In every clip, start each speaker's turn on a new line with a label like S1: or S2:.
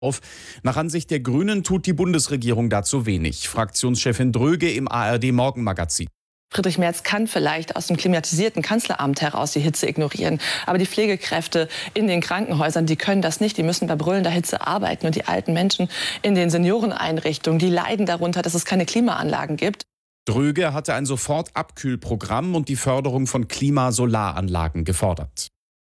S1: auf. Nach Ansicht der Grünen tut die Bundesregierung dazu wenig. Fraktionschefin Dröge im ARD-Morgenmagazin.
S2: Friedrich Merz kann vielleicht aus dem klimatisierten Kanzleramt heraus die Hitze ignorieren. Aber die Pflegekräfte in den Krankenhäusern, die können das nicht. Die müssen bei brüllender Hitze arbeiten. Und die alten Menschen in den Senioreneinrichtungen, die leiden darunter, dass es keine Klimaanlagen gibt.
S1: Dröge hatte ein Sofortabkühlprogramm und die Förderung von Klimasolaranlagen gefordert.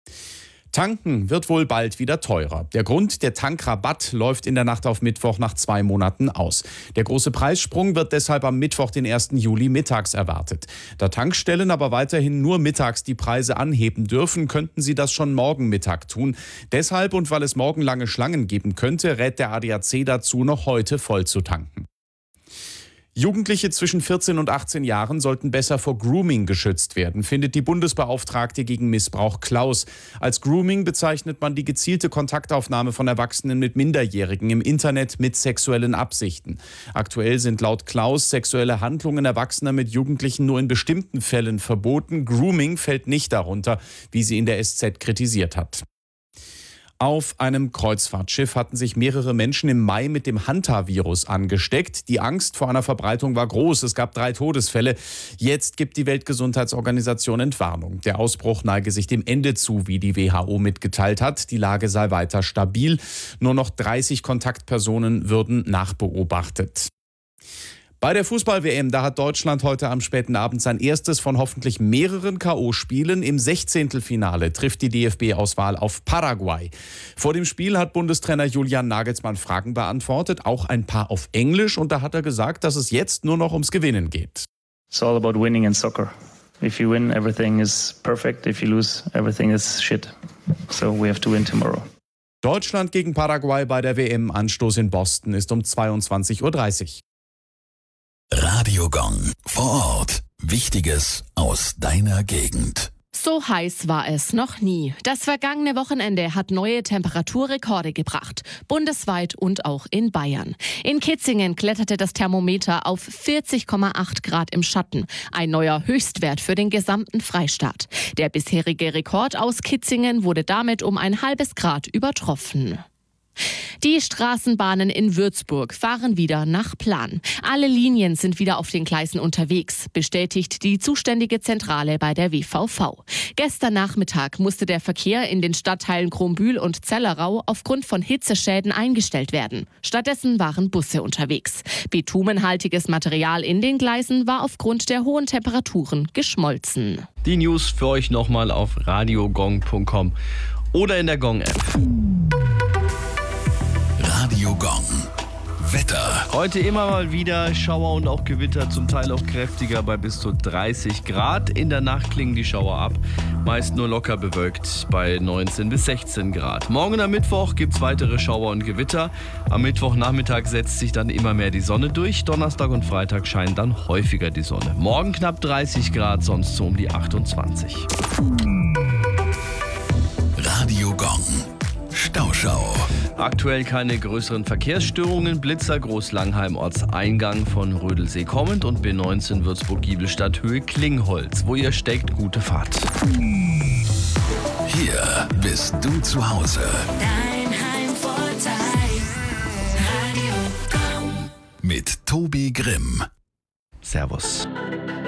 S1: Tanken wird wohl bald wieder teurer. Der Grund, der Tankrabatt läuft in der Nacht auf Mittwoch nach 2 Monaten aus. Der große Preissprung wird deshalb am Mittwoch, den 1. Juli mittags erwartet. Da Tankstellen aber weiterhin nur mittags die Preise anheben dürfen, könnten sie das schon morgen Mittag tun. Deshalb und weil es morgen lange Schlangen geben könnte, rät der ADAC dazu, noch heute voll zu tanken. Jugendliche zwischen 14 und 18 Jahren sollten besser vor Grooming geschützt werden, findet die Bundesbeauftragte gegen Missbrauch Klaus. Als Grooming bezeichnet man die gezielte Kontaktaufnahme von Erwachsenen mit Minderjährigen im Internet mit sexuellen Absichten. Aktuell sind laut Klaus sexuelle Handlungen Erwachsener mit Jugendlichen nur in bestimmten Fällen verboten. Grooming fällt nicht darunter, wie sie in der SZ kritisiert hat. Auf einem Kreuzfahrtschiff hatten sich mehrere Menschen im Mai mit dem Hantavirus angesteckt. Die Angst vor einer Verbreitung war groß. Es gab 3 Todesfälle. Jetzt gibt die Weltgesundheitsorganisation Entwarnung. Der Ausbruch neige sich dem Ende zu, wie die WHO mitgeteilt hat. Die Lage sei weiter stabil. Nur noch 30 Kontaktpersonen würden nachbeobachtet. Bei der Fußball-WM, da hat Deutschland heute am späten Abend sein erstes von hoffentlich mehreren K.O.-Spielen. Im 16. trifft die DFB-Auswahl auf Paraguay. Vor dem Spiel hat Bundestrainer Julian Nagelsmann Fragen beantwortet, auch ein paar auf Englisch. Und da hat er gesagt, dass es jetzt nur noch ums Gewinnen geht.
S3: It's all about winning in soccer. If you win, everything is perfect. If you lose, everything is shit. So we have to win tomorrow.
S1: Deutschland gegen Paraguay bei der WM. Anstoß in Boston ist um 22:30 Uhr.
S4: Radio Gong. Vor Ort. Wichtiges aus deiner Gegend.
S5: So heiß war es noch nie. Das vergangene Wochenende hat neue Temperaturrekorde gebracht. Bundesweit und auch in Bayern. In Kitzingen kletterte das Thermometer auf 40,8 Grad im Schatten. Ein neuer Höchstwert für den gesamten Freistaat. Der bisherige Rekord aus Kitzingen wurde damit um ein halbes Grad übertroffen. Die Straßenbahnen in Würzburg fahren wieder nach Plan. Alle Linien sind wieder auf den Gleisen unterwegs, bestätigt die zuständige Zentrale bei der WVV. Gestern Nachmittag musste der Verkehr in den Stadtteilen Krumbühl und Zellerau aufgrund von Hitzeschäden eingestellt werden. Stattdessen waren Busse unterwegs. Bitumenhaltiges Material in den Gleisen war aufgrund der hohen Temperaturen geschmolzen.
S6: Die News für euch nochmal auf radiogong.com oder in der Gong-App.
S4: Radio Gong. Wetter.
S6: Heute immer mal wieder Schauer und auch Gewitter, zum Teil auch kräftiger bei bis zu 30 Grad. In der Nacht klingen die Schauer ab, meist nur locker bewölkt bei 19 bis 16 Grad. Morgen am Mittwoch gibt es weitere Schauer und Gewitter. Am Mittwochnachmittag setzt sich dann immer mehr die Sonne durch. Donnerstag und Freitag scheint dann häufiger die Sonne. Morgen knapp 30 Grad, sonst so um die 28.
S4: Radio Gong. Stauschau.
S6: Aktuell keine größeren Verkehrsstörungen. Blitzer Groß-Langheim Ortseingang von Rödelsee kommend und B19 Würzburg-Giebelstadt Höhe Klingholz. Wo ihr steckt, gute Fahrt.
S4: Hier bist du zu Hause.
S7: Dein Heimvorteil. Radio Gong.
S4: Mit Tobi Grimm.
S6: Servus.